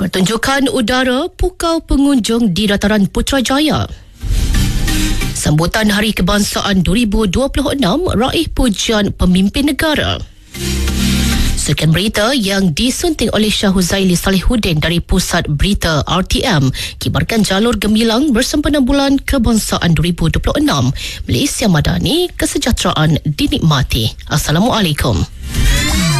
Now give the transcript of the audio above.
Pertunjukan udara pukau pengunjung di dataran Putrajaya. Sambutan Hari Kebangsaan 2026 raih pujian pemimpin negara. Sekian berita yang disunting oleh Shah Huzaili Salihuddin dari Pusat Berita RTM. Kibarkan jalur gemilang bersempena Bulan Kebangsaan 2026. Malaysia Madani, kesejahteraan dinikmati. Assalamualaikum.